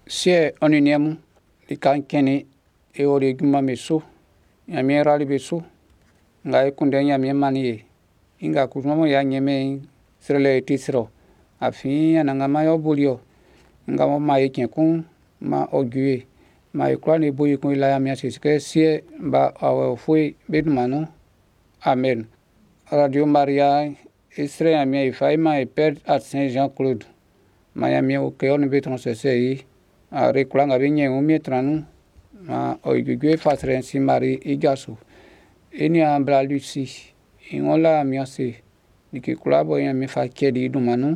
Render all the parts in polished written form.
sie oniniamu likankeni eore guma meso nyame rali beso nga ekunde nyame manie inga kuzomo ya nyeme srele tisro afi ananga mayo bolio nga mo ma ekenkun ma ogue ma ekwa ne boyi kun ila ya mi asiske sie ba awe foi bedumanu amen. Radio Maria Isre amia ifaima e père à Saint-Jean-Claude Miami au cœur ne beton ceci a rekulanga benye umietranu ma oigugue fasren si mari igasu eni ambra luci ingola amiase diki kulabo ya mi fa kedi dumanu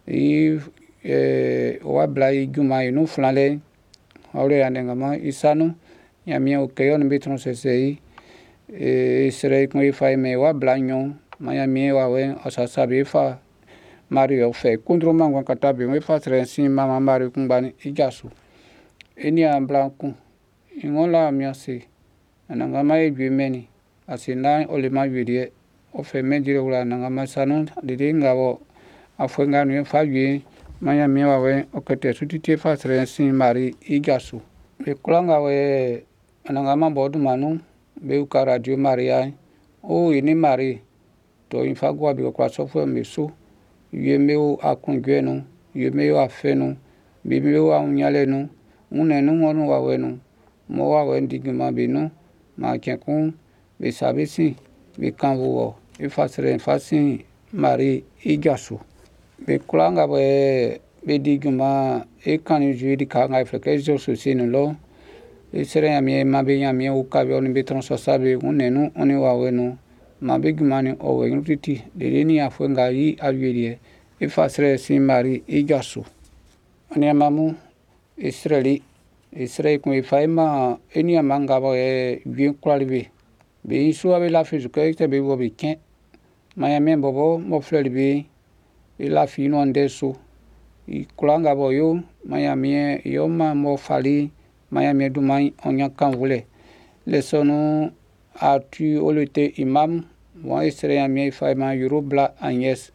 wa bla iguma inu flale ore andengama isanu yami au cœur ne beton ceci Isre ko ifaime wa blanyon Miami wawe asasabe fa Mario fe kundro mangwa katabe we fa trensi mama Mario kumbani igasu eni amblanku ingola amiase ananga mai gwemeni asina olema yudie ofe medire wala nanga masanu dide ngawo afwenga nu fa gwe Miami wawe okete sutite fa trensi mari igasu be kulanga we ananga mambodu manu be uka Radio Maria o ini mari to infagwa bi kwa sofo meso yemeo akungwenu yemeo afenu bibeo anyalenu unenu ngonu wawenu mo wawe ndigima binu ma kenkun be sabisi be kanwo ifasre fasi mari igasu be kulanga be digima e kanu juidi ka ngai fleke jo sosinu lo isere ami mabe yami ukabe oni betron sosabe unenu oni wawenu mabigumani owe nutiti dereni afwenga yi awirie ifasre si mari igasu ani amamu Israeli kun ifaima eni amanga bo gwen kwalbe be isu abe la fizuke te be bo be ken Miami bobo mo flelbe ila fino ndeso ikulanga bo yo Miami yo ma mo fali Miami dumai onya kanvule lesonu atu olete imam wa Israel mi faima Eurobla Agnes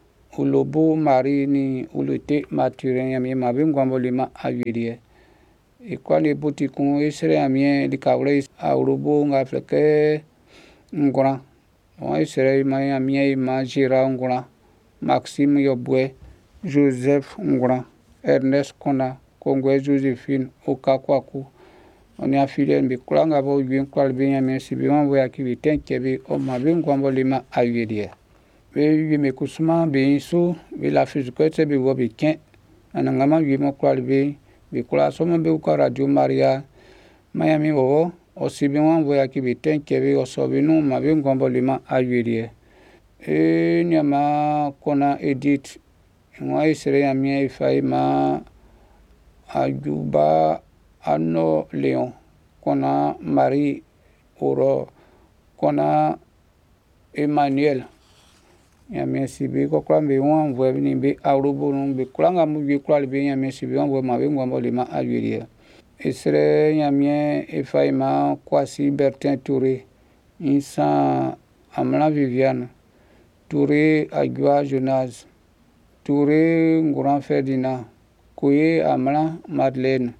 ulobo mari ni olete mature yami mabingwambo lima awirie ikwani buti kun Israel mi likawle aurobo nga fleke ngora wa Israel Miami majira ngora Maxime Yobwe Joseph ngora Ernest Kona Kongwe Josephine Okakwaku oni afile mbi kulanga bo gwen kwalbe yami sibi wanwo yakibiten kebe o mabingwambo lima awirie be me kusuma be so be la fizikote be wo be ken ananga ma wi mo kwalbe be kula so mo be ko Radio Maria Miami wo o sibi wanwo yakibiten kebe o so be no mabingwambo lima awirie nyama kona edit wa isere yami ifaima ajuba Anno Leon kona Marie Oro kona Emmanuel yami sibi ko klambe wan vwe ni be aurobo no be klanga mu bi kwalbe yami sibi wan vwe ma be ngombo le ma awirie Isre yami efaima Kwasi Bertin Touré Insa Amla Viviane Touré Agua Jonas Touré Ngouran Ferdinand Koye Amla Madeleine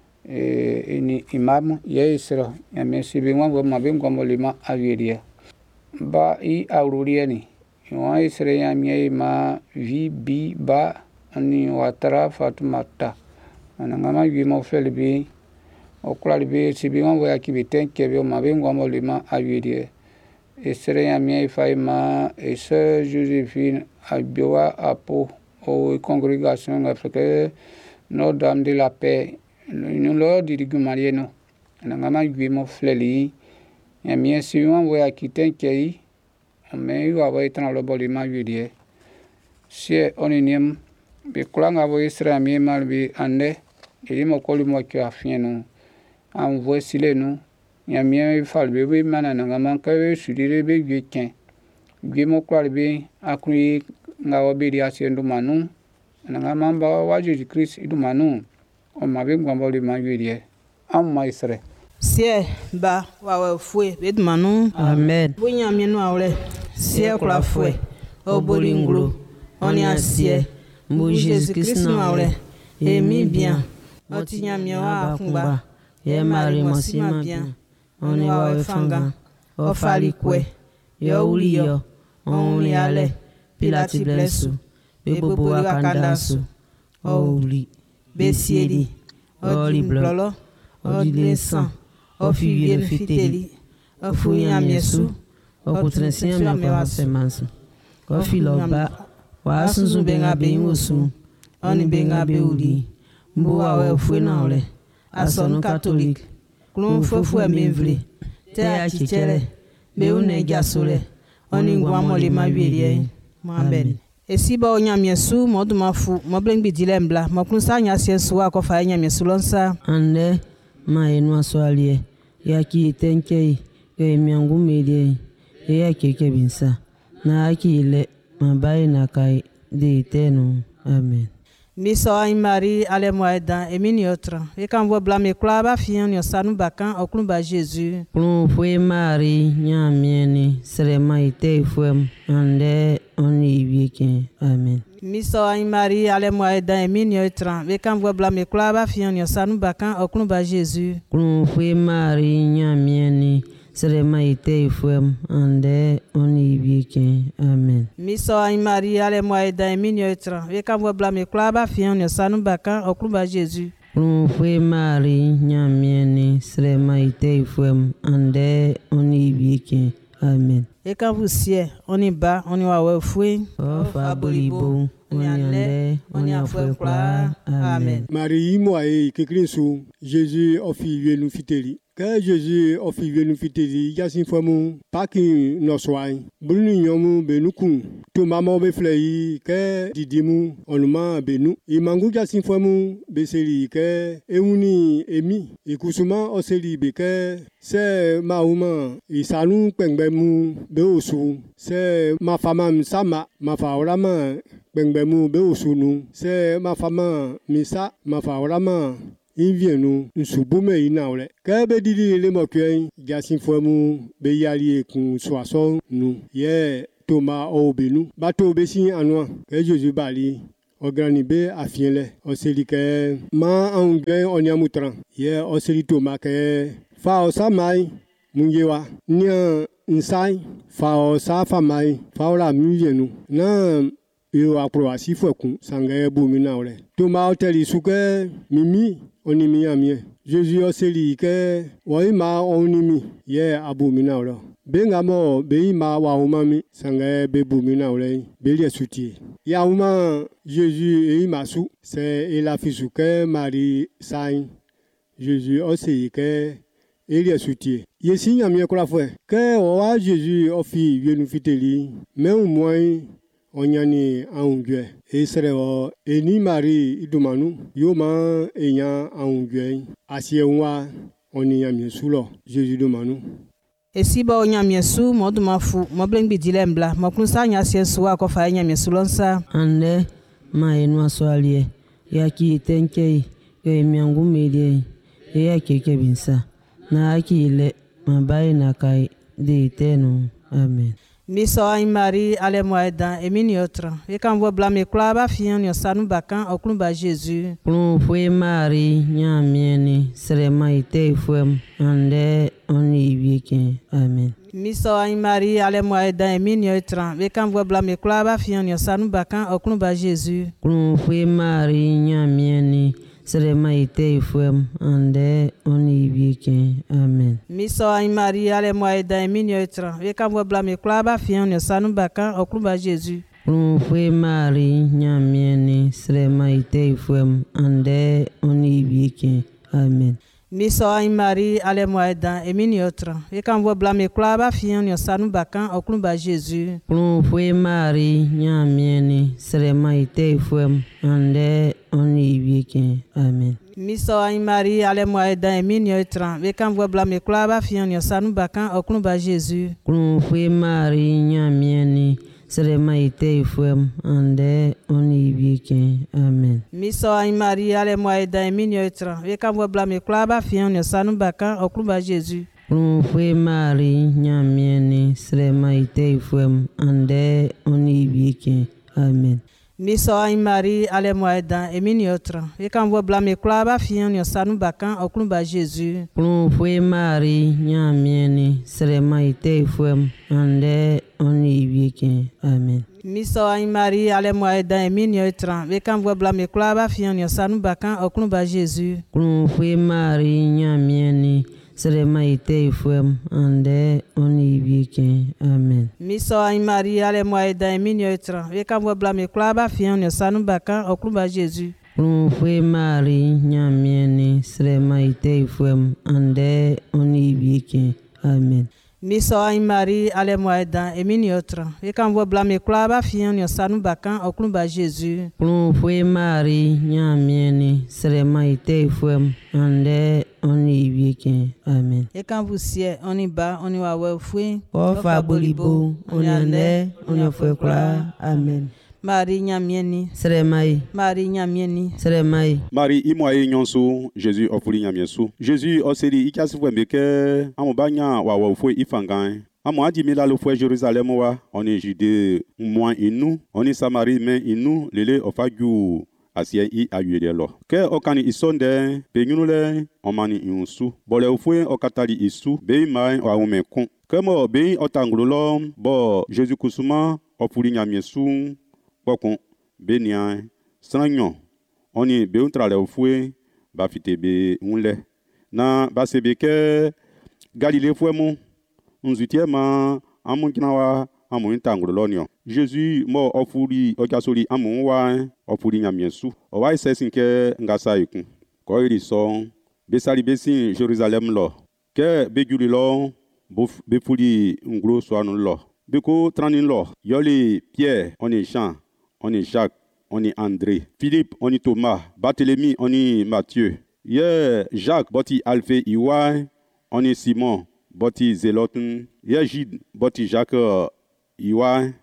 ini imam ye Isra yami sibi wan vwe ma be ngombo le ma awirie ba I aururie ni wa Isra yami ma vi bi ba ani watara Fatumata ananga ma wi mo felbi o kwalbe sibi wan vwe akibiten kebe ma be ngombo le ma awirie Isra yami faima Sœur Joséphine Abioa Apo au congrégation africaine Notre-Dame de la Paix nous leur dirigeons marieno nanga wi mo fleli yami sibi wan vwe akiten kei mais il va avoir été dans le bol de ma vie si on est be kulanga bo Israel mi malbi ande ili mo kolu mo ki afienu an vo silenu yami falbe be manana ngama ka be sudire be gwen gwe mo kwalbe akuri ngawo be dia sendu manu ngama mba wa Jesus Christ idu manu o mabe ngombo le ma vie am ma Israel sie ba wa fue be manu amen bunya mi no awle sie kula fue o bolingro on y a sie mu Jesus Christ no awle et mi bien Otinya miwa kumba. Ye mari mosima bien. Oni wa fanga. Ofali kwe. Yo ulio. Oni ale. Pilati blesu. Bebobo wakandasu. Ouli. Besiedi. Oli blolo. Odi sang. Ofi bien fiteli. Ofunya miesu. Okutrensia miwa semansu. Ofi loba. Wasunzu benga bengusu. Oni benga beuli. Mboa we fwe naole. Asonu catholique. Klon fofu emevle. Te achichele. Beune gasole. Oni ngwamole mawirie. Amen. Esiba onyamyesu modumafu moblengbi dilembla mokunsa nyasiesu akofa nyamyesu lonsa. Ande ma enu aswalie. Yaki tenkei. Ye miangu medie. Ye keke binsa. Na aki ile mabai na kai de tenu. Amen. Miso ay Marie ale moeda emini otra. E kan vo blame klaba fian yo sanu bakan oklun ba Jésus. Plon foi Marie nyamieni serema ite foi ande oni wieke. Amen. Miso ay Marie ale moeda emini otra. E kan vo blame klaba fian yo sanu bakan oklun ba Jésus. Plon foi Marie nyamieni serema ite foi ande oni wieke. Amen. Miso ay Marie ale moeda emini otra. E kan vo blame klaba fian yo sanu bakan oklun ba Jésus. Plon foi Marie nyamieni serema ite foi ande oni wieke. Amen. Et quand vous siez, on y bat, on y va fouiller. Oh, fabolibo, on y allait, on y a fait quoi. Amen. Marie, moi, et Kekrinsu, Jésus offrit nous fiteli. Que Jésus offrit nous fiteli, Yassin Famou, pas qu'il nous soit. Bruni Yomu, Benoukou, tout maman beflei, que Didimu, on nous m'a benou. Et Mangou Yassin Famou, Besseli, que Euni, Emi, et Kousuma, Oseli, Beke, c'est Maouma, et Salou, Pengbemu, Beosu, c'est ma femme Sama, ma faorama, Pengbemu, Beosunu, c'est ma femme Misa, ma faorama. Il vient nous, nous souboume inaule. Quand be dili le mokuei, Yassin Famou, Beyali kun soisson nous. Ye Thomas Obenu, bateau bessi anwa, que Jésus bali. Organibe afienle, oseli ke ma angwe onyamutran. Ye oseli Thomas ke fa osamai mungewa. Nya insai fa osa famai, fa ola mujenu. Na yo akroasi fokun sangaye bumina ole. Thomas oteli suke mimi onimi amie. Jésus oseli ke waima onimi ye abumina ole. Bengamo beima wa umami sangaye bebumina ole. Belia sutie. Ya uma Jésus et Imasu, c'est Elafisuke Marie Saint. Jésus aussi que Elia soutien. Yesi nyamie kola fwe. Que owa Jésus ofi vienu fiteli. Mais au moins on yani aungwe. Et serewo eni Marie idumanu yoma enya aungwe. Asiewa oni nyamie sulo Jésus dumanu. Esiba onyamyesu modumafu moblengbi dilembla mokunsa nyasiesu akofa nyamyesu lonsa. Ande ma enu aswalie. Yaki tenkei. Ye miangu medie. Ye keke binsa. Na aki ile mabai na kai de tenu. Amen. Miso ay Marie ale moeda emini otra. E kan vo blame klaba fian yo sanu bakan oklun ba Jésus. Plon foi Marie nyamieni serema ite foi ande oni wieke. Amen. Miso ay Marie ale moeda emini otra. E kan vo blame klaba fian yo sanu bakan oklun ba Jésus. Plon foi Marie nyamieni serema ite foi ande oni wieke. Amen. Miso ay Marie ale moeda emini otra. E kan vo blame klaba fian yo sanu bakan oklun ba Jésus. Plon foi Marie nyamieni serema ite foi ande oni wieke. Amen. Miso ay Marie ale moeda emini otra. E kan vo blame klaba fian yo sanu bakan oklun ba Jésus. Plon foi Marie nyamieni serema ite foi ande oni wieke. Amen. Miso ay Marie ale moeda emini otra. E kan vo blame klaba fian yo sanu bakan oklun ba Jésus. Plon foi Marie nyamieni serema ite foi ande oni wieke. Amen. Miso ay Marie ale moeda emini otra. E kan vo blame klaba fian yo sanu bakan oklun ba Jésus. Plon foi Marie nyamieni serema ite foi ande oni wieke. Amen. Miso a Marie, ale moedan, et miniotra. Et quand vous blâmez, clava, fien, ni sanu bakan, au club à Jésus. Plon fue Marie, nyamieni, serema ite fuem, ande, oni vieke. Amen. Miso a Marie, ale moedan, et miniotra. Et quand vous blâmez, clava, fien, ni sanu bakan, au club à Jésus. Plon fue Marie, nyamieni, serema ite fuem, ande, oni vieke. Amen. Miso a Marie, ale moedan, et miniotra. Et quand vous blâmez, clava, fien, ni sanu bakan, au club à Jésus. Plon fue Marie, nyamieni, serema ite fuem, ande, oni vieke. Amen. Miso a Marie, ale moedan, et miniotra. Et quand vous blâmez, clava, fien, ni sanu bakan, au club à Jésus. Plon fue Marie, nyamieni, serema ite fuem, ande, oni vieke. Amen. Et quand vous siez, on y bat, on y va ouais fouet. Ofa bolibo, on ande, on fue kula. Amen. Marie nyamieni, Seremai, Marie nyamieni. seremai. Marie imoye nyonso Jésus ofuli nyamiesu Jésus oseri ikasi fwe mbeke amobanya wa fwe ifangan amo adimila lo fwe Jérusalem wa oni Judée moins inu oni Samarie men inu lele ofaju asie I ayuede lo ke okani isonde penyunule omani insu bole fwe okatali isu be mai wa umekun kemo be otangulo bo Jésus kusuma ofuli nyamiesu bokon benia sanyo oni be untrale ofue ba fite be unle na ba sebe ke Galilée fue mu unzutie ma amunkina wa amun tangro nio Jésus mo ofuri okasori amun wa ofuri nyamiesu o wa isesin ke ngasa ikun ko iri so be sali be sin Jérusalem lo ke be juli lo be furi ngro so anu lo be ko tranin lo yoli Pierre on est Jean on est Jacques, on est André. Philippe, on est Thomas. Barthélemy, on est Matthieu. Jacques, boti Alphe Iwai, on est Simon, boti Zéloten. Gide, boti Jacques Iwai.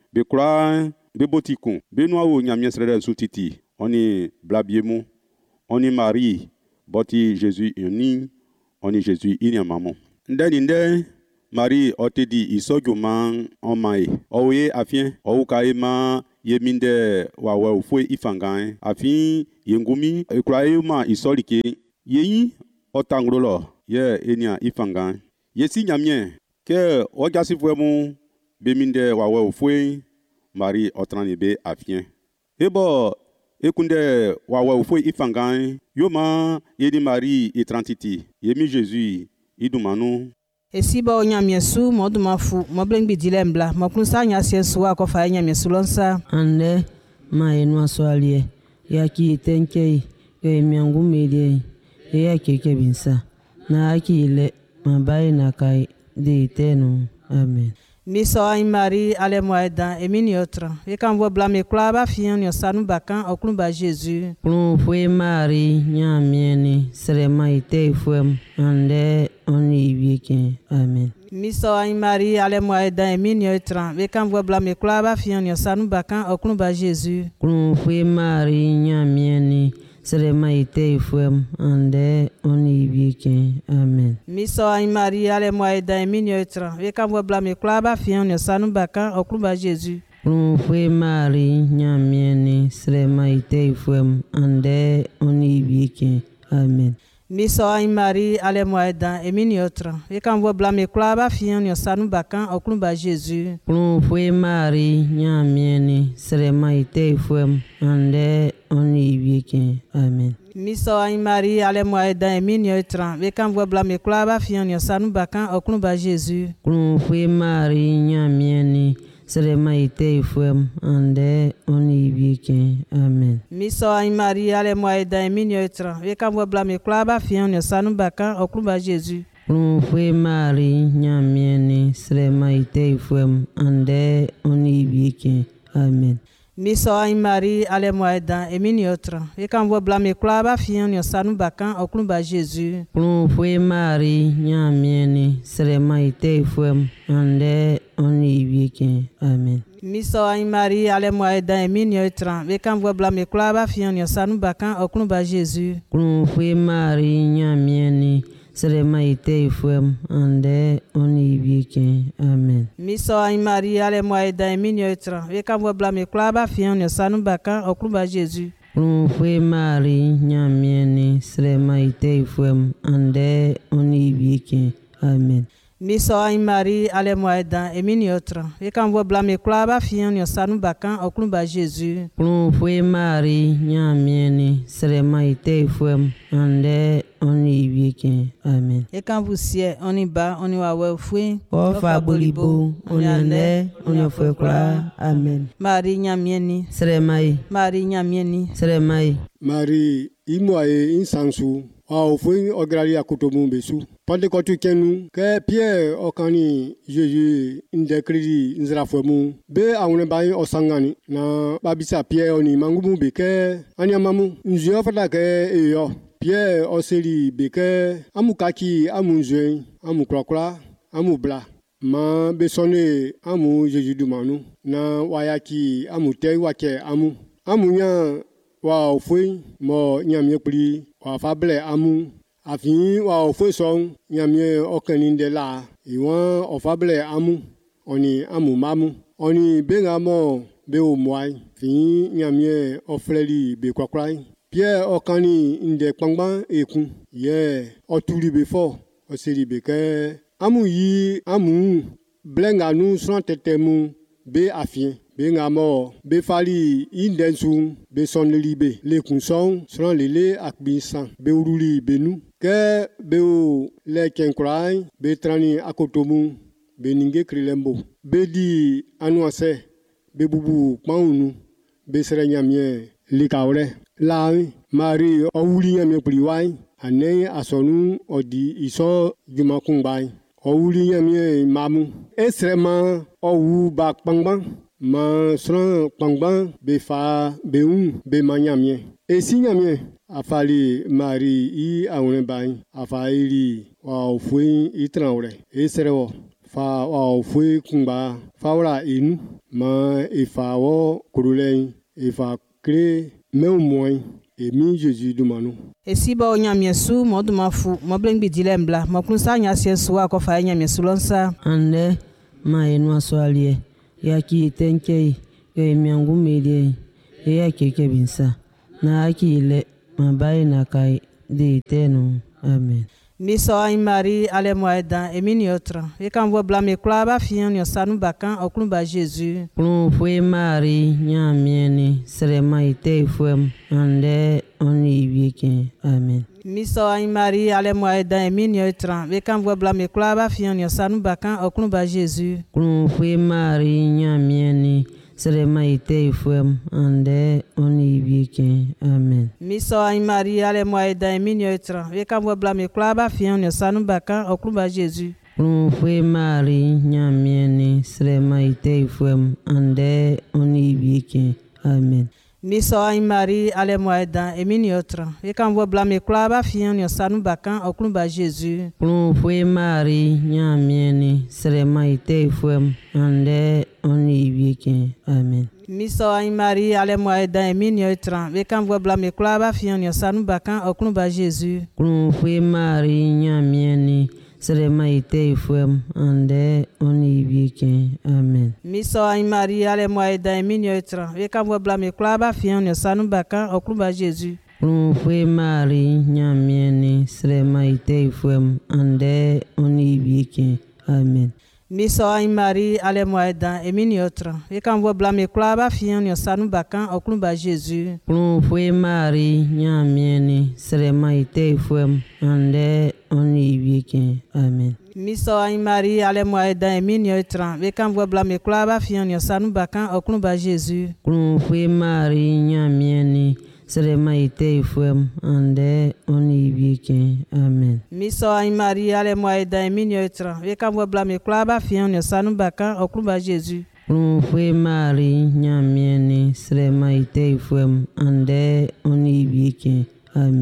Bekra, bebotikon. Benoît ou Nyamiesrede Soutiti, on est Blabiemou. On est Marie, boti Jésus Uni, on est Jésus Inyamamon. Ndende, Marie, otedi isojoman en maï. Oye afien, oukaema. Yeminde wa ufwe ifangan afin yengumi ekraema isolike yeyi otangrolo ye enia ifangan yesi nyamien ke ojasi fwemu beminde wa ufwe Marie otrani be afien ebo ekunde wa ufwe ifangan yoma yedi Marie etrantiti yemi Jésus idumanu. Et si ba nyamiesu mo duma fu mo blengbi dilembla mo kunsa nyasiesu a ko fa nyamiesu lonsa Ande, ma enwa soalie, ya ki tenkei, yo emiangu melie, ya keke binsa, na aki ile, mabai na kai, de itenu. Amen. Miso a Marie, ale moedan, et miniotra. Et quand vous blâmez, clava, fien, ni sanu bakan, au club à Jésus. Plon fue Marie, nyamieni, serema ite fuem, ande, oni vieke. Amen. Miso a Marie, ale moedan, et miniotra. Et quand vous blâmez, clava, fien, ni sanu bakan, au club à Jésus. Plon fue Marie, nyamieni, serema ite fuem, ande, oni vieke. Amen. Miso a Marie, ale moedan, et miniotra. Et quand vous blâmez, clava, fien, ni sanu bakan, au club à Jésus. Plon fue Marie, nyamieni, serema ite fuem, ande, oni vieke. Amen. Miso a Marie, ale moedan, et miniotra. Et quand vous blâmez, clava, fien, ni sanu bakan, au club à Jésus. Plon fue Marie, nyamieni, serema ite fuem, ande, oni vieke. Amen. Miso a Marie, ale moedan, et miniotra. Et quand vous blâmez, clava, fien, ni sanu bakan, au club à Jésus. Plon fue Marie, nyamieni, serema ite fuem, ande, oni vieke. Amen. Miso a Marie, ale moedan, et miniotra. Et quand vous blâmez, clava, fien, ni sanu bakan, au club à Jésus. Plon fue Marie, nyamieni, serema ite fuem, ande, oni vieke. Amen. Miso a Marie, ale moedan, et miniotra. Et quand vous blâmez, clava, fien, ni sanu bakan, au club à Jésus. Plon fue Marie, nyamieni, serema ite fuem, ande, oni vieke. Amen. Miso a Marie, ale moedan, et miniotra. Et quand vous blâmez, clava, fien, ni sanu bakan, au club à Jésus. Plon fue Marie, nyamieni, sere mai te fuem ande oni bieke amen. Miso ai Maria ale moai da miniotra we kan wo bla me klaba fion ne sanu baka okluba Jésus. Plum fue Mari nyamieni sere mai te fuem ande oni bieke amen. Miso ai Marie ale moeda e miniotra. E kan wo bla me klaba fian yo sanu bakan okluba Jésus. Plum fue Mari nyamieni sere mai te fuem ande oni bieke amen. E kan vous sie oni ba oni wa we fui. O fa bolibo oni ande oni fue kla amen. Marie nyamieni sere mai. Marie nyamieni sere mai. Marie imoaye insansu au fui ograli akutomu besu. Pande kotu kenu ke Pierre okani Jésus indekridi nzrafuemu be awune bayi osangani na babisa Pierre oni mangumu beke anyamamu nzio fata ke eyo Pierre oseli beke amukaki amunzwe amukrokra amubla ma besone amu Jésus dumanu na wayaki amute wake amunya wa fui mo nyamye pli wa fable amu afin wa ofo song nyamye okaninde la iwon ofable amu oni amu mamu oni benga mo be o moai fin nyamye ofreli be kwakrai Pierre okani inde pangban ekun ye otuli before oseri be ke amu yi amu blenga nu son tetemu be afin benga mo be fali indensu be sonli be le kunson son lele akbisan be uruli benu ke beo le kenkrai be trani akotomu be ninge krilembo be di anuase be bubu paunu be serenyamie likawre la Marie owuli nyamie pliwai ane asonu odi iso jumakungbai owuli nyamie mamu esrema owu ba pangban ma sran pangban be fa be be manyamie esinyamie afali Marie i awune bai afaili wa ofui itranure eserewo fa wa ofui kungba fawra inu ma ifawo kurulei ifa kre meumoi emi Jésus dumanu esiba onyamie su moduma fu mo blengbi dilembla mo kunsa nya sensu wa ko fa nyamie su lonsa ande ma enu aswalie yaki tenkei yo emiangu medie yaki kebinsa na akile mabai na kai de tenu amen. Miso ai Marie ale moeda e miniotra e kan wo bla me klaba fian yo sanu bakan okluba Jésus. Plum fue Mari nyamieni sere mai te fuem ande oni bieke amen. Miso ai Marie ale moeda e miniotra e kan wo bla me klaba fian yo sanu bakan okluba Jésus. Plum fue Mari nyamieni sere mai te fuem ande oni bieke amen. Miso ai Marie ale moeda e miniotra e kan wo bla me klaba fian yo sanu bakan okluba Jésus. Plum fue Mari nyamieni sere mai te fuem ande oni bieke amen. Miso ai Marie ale moeda e miniotra e kan wo bla me klaba fian yo sanu bakan okluba Jésus. Plum fue Mari nyamieni sere mai te fuem ande oni bieke amen. Miso ai Marie ale moeda e miniotra e kan wo bla me klaba fian yo sanu bakan okluba Jésus. Plum fue Mari nyamieni sere mai te fuem ande oni bieke amen. Miso ai Marie ale moeda e miniotra e kan wo bla me klaba fian yo sanu bakan okluba Jésus. Plum fue Mari nyamieni sere mai te fuem ande oni bieke amen. Miso ai Marie ale moeda e miniotra e kan wo bla me klaba fian yo sanu bakan okluba Jésus. Plum fue Mari nyamieni sere mai te fuem ande oni bieke amen. Miso ai Marie ale moeda e miniotra e kan wo bla me klaba fian yo sanu bakan okluba Jésus. Plum fue Mari nyamieni sere mai te fuem ande oni bieke amen. Miso ai Marie ale moeda e miniotra e kan wo bla me klaba fian yo sanu bakan okluba Jésus. Plum fue Mari nyamieni sere mai te fuem ande oni bieke amen.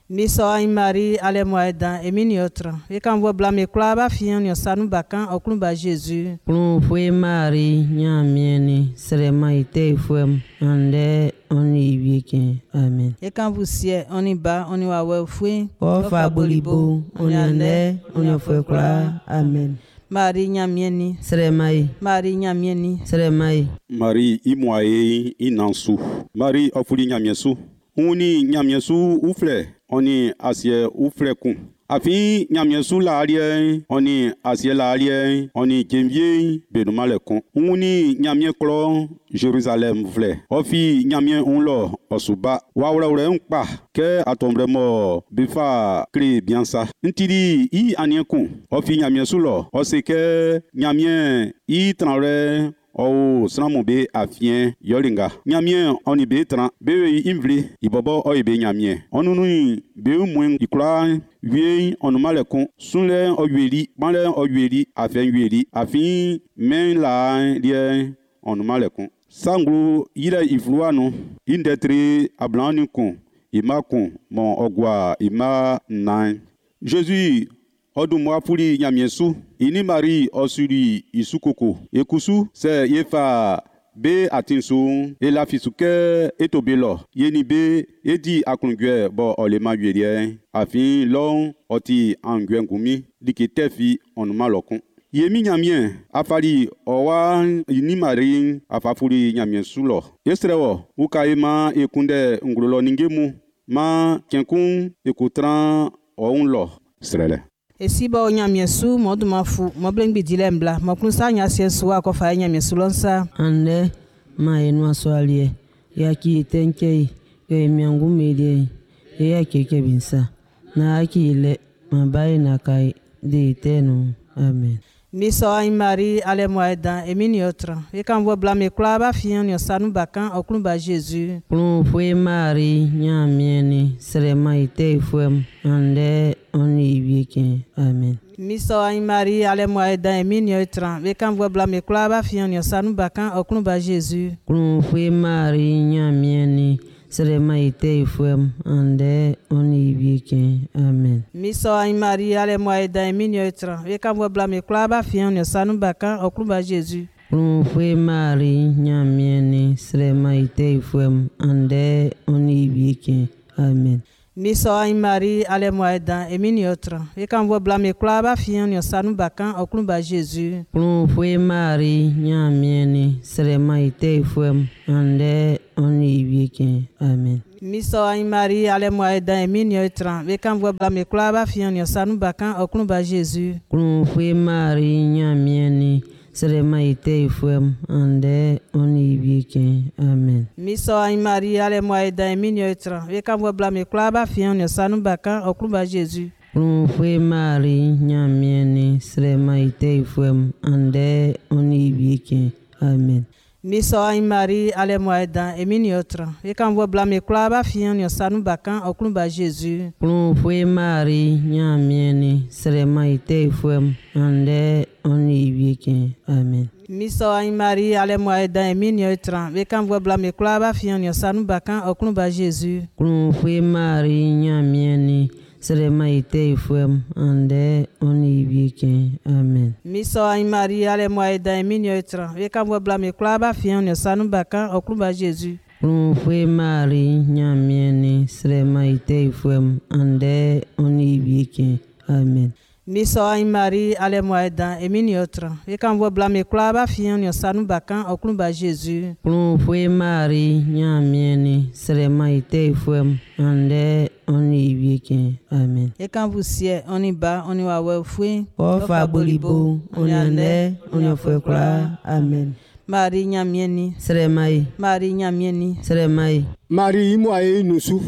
Miso ai Marie ale moedan e miniotra. E kan vo blame klaba fian yo sanu bakan o klumba Jésus. Plum foi Marie nyamieni serema ite fuem ande oni wieke. Amen. E kan vous sie oni ba oni wa we fui. O fa bolibo oni ande oni foi kla. Amen. Marie nyamieni. Seremai. Marie nyamieni. Seremai. Marie imwaye inansu. Marie ofuli nyamiesu. Uni nyamiesu ufle. Oni asie ufle kun. Afi nyamiesu la alie. Oni asie la alie. Oni kemvie benumale kun. Uni nyamie klo Jérusalem vle. Ofi nyamie unlo osuba. Wawre unkpa. Ke atombremo bifa kri biansa. Ntidi I anien kun. Ofi nyamiesu lo. Oseke nyamie I tranre. O snamo be afien yolinga nyamie oni be tran be imvli ibobo o be nyamie onunu be mwen ikura wie onumale kun sunle o yeli banle o yeli afien yeli afin men la lie onumale kun sangru yira ifluano indetri ablani kun ima kun mon ogwa ima nine Jésus Odumwa fuli nyamiesu ini Marie osuri isukoko ekusu se yefa be atinsu ela fisuke etobelo yeni be edi aklungwe bo olema yedie afin long oti angwe ngumi diketefi onuma lokun yemi nyamien afali owa ini Marie afafuli nyamiesu lo esrewo ukaima ekunde ngulolo ningemu ma kenkun ekutran onlo srele Esi ba o nyamiesu mo duma fu mo blengbi dilembla mo kunsa nya sensu a ko fa nyamiesu lonsa ande ma enu aswalie ya ki tenkei yo emiangu melie ya keke binsa na akile mabai na kai de tenu. Amen. Miso ai Marie ale moedan e miniotra. E kan vo blame klaba fian yo sanu bakan o klumba Jésus. Plum foi Marie nyamieni serema ite fuem ande oni wieke. Amen. Miso ai Marie ale moedan e miniotra. E kan vo blame klaba fian yo sanu bakan o klumba Jésus. Plum foi Marie nyamieni serema ite fuem ande oni wieke. Amen. Miso ai Marie ale moedan e miniotra. E kan vo blame klaba fian yo sanu bakan o klumba Jésus. Plum foi Marie nyamieni serema ite fuem ande oni wieke. Amen. Miso ai Marie ale moedan e miniotra. E kan vo blame klaba fian yo sanu bakan o klumba Jésus. Plum foi Marie nyamieni serema ite fuem ande oni wieke. Amen. Miso ai Marie ale moedan e miniotra. E kan vo blame klaba fian yo sanu bakan o klumba Jésus. Plum foi Marie nyamieni serema ite fuem ande oni wieke. Amen. Miso ai Marie ale moedan e miniotra. E kan vo blame klaba fian yo sanu bakan o klumba Jésus. Plum foi Marie nyamieni serema ite fuem ande oni wieke. Amen. Miso ai Marie ale moedan e miniotra. E kan vo blame klaba fian yo sanu bakan o klumba Jésus. Plum foi Marie nyamieni serema ite fuem ande oni wieke. Amen. Miso ai Marie ale moedan e miniotra. E kan vo blame klaba fian yo sanu bakan o klumba Jésus. Plum foi Marie nyamieni serema ite fuem ande oni wieke. Amen. Miso ai Marie ale moedan e miniotra. E kan vo blame klaba fian yo sanu bakan o klumba Jésus. Plum foi Marie nyamieni serema ite fuem ande oni wieke. Amen. Miso ai Marie ale moedan e miniotra. E kan vo blame klaba fian yo sanu bakan o klumba Jésus. Plum foi Marie nyamieni serema ite fuem ande oni wieke. Amen. E kan vous sie oni ba oni wa we fui. O fa bolibo oni ande oni foi kla. Amen. Marie nyamieni. Seremai. Marie nyamieni. Seremai. Marie imwaye nusu.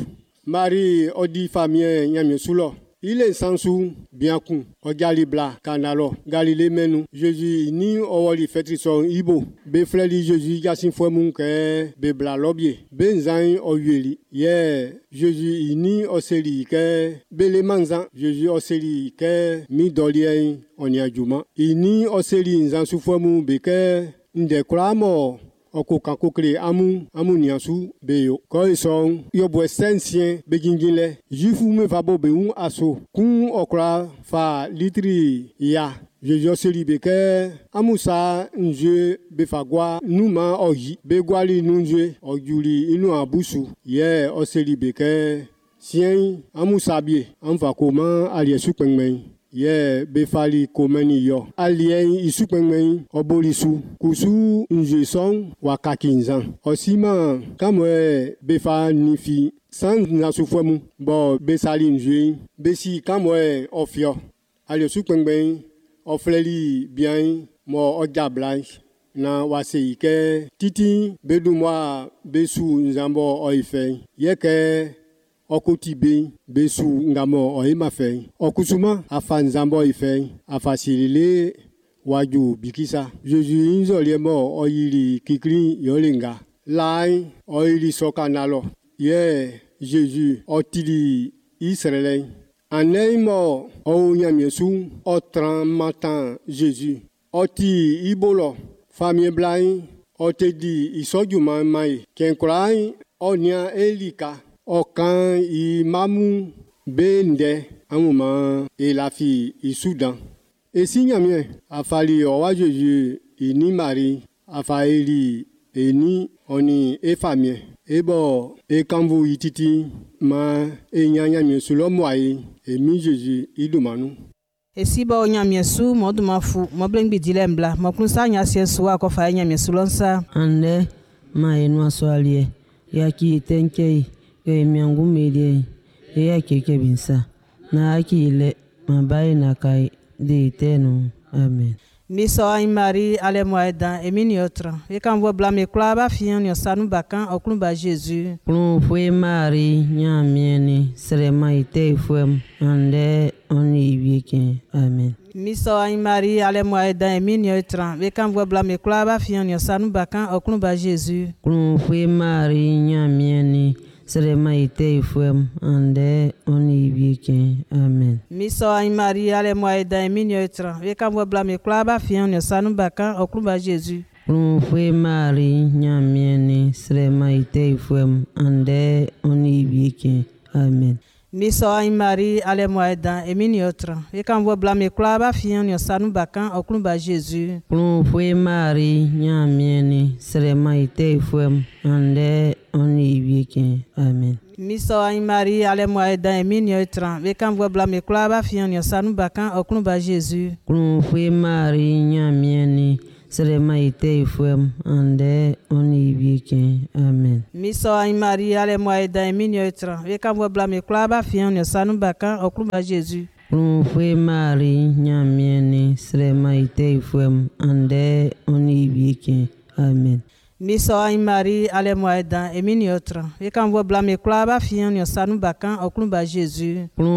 Marie odi famille nyamiesu lo. Il est sansu biankun ogali bla kanalo Galilée menu Jésus ni owoli fetrison ibo be fleli Jésus yasin fwemun ke be bla lobie benzain oyeli ye Jésus ni oseli ke bele manzan Jésus oseli ke mi dolien onia juma ini oseli nzansu fwemun be ke nde klamo oko kankokle amu niansu beyo ko ison yo bo sensien begingile jifu me va bo be un aso kun okra fa litri ya je seli beke amusa nje befagwa numa oyi begwali nunje ojuli inu abusu ye oseli beke sien amusa bie amva koma aliesu pengmen ye befali komeni yo alien isupengmen obolisu kusu nje son wakakinzan osima kamwe befa nifi sans nasufemu bo besali nje besi kamwe ofio aliesu pengmen ofleli bien mo oja blanche na waseike titi bedumwa besu nzambo oife yeke okutibe besu ngamo oimafe okusuma afa nzambo ife afa silile waju bikisa Jésus inzoliemo oyili kikri yolenga lai oyili sokanalo ye Jésus otili Israël aneimo ounyamiesu otran matin Jésus oti ibolo famille blai otedi isojuma mai kenkulai onia elika okan imamu bende amuma elafi isudan esinyamie afali owa Jésus ini Marie afaeli eni oni efamie ebo ekamvu ititi ma enyanyamie sulomwai emi Jésus idumanu esiba onyamiesu modumafu moblengbi dilembla mokunsa nyasiesu wa fa nyamiesu lonsa ande ma enu aswalie yaki tenkei miangu media ya keke binsa na akile mabai na kai de tenu amen miso ay Marie ale moeda emini otra e kan vo blame klaba fian yo sanu bakan oklun ba Jésus klun foi Marie nya mieni sere maite fuem ande oni wieke amen miso ay Marie ale moeda emini otra e kan vo blame klaba fian yo sanu bakan oklun ba Jésus klun foi Marie nya mieni sere maite fuem ande oni wieke amen miso ay Marie ale moeda emini otra e kan vo blame klaba fian yo sanu bakan oklun ba Jésus klun foi Marie nya mieni sere maite fuem ande oni wieke amen miso ay Marie ale moeda emini otra e kan vo blame klaba fian yo sanu bakan oklun ba Jésus klun foi Marie nya mieni sere maite fuem ande oni wieke amen miso ay Marie ale moeda emini otra e kan vo blame klaba fian yo sanu bakan oklun ba Jésus klun foi Marie nya mieni sere maite fuem ande oni wieke amen miso ay Marie ale moeda emini otra e kan vo blame klaba fian yo sanu bakan oklun ba Jésus klun foi Marie nya mieni sere maite fuem ande oni wieke amen miso ay Marie ale moeda emini otra e kan vo blame klaba fian yo sanu bakan oklun ba Jésus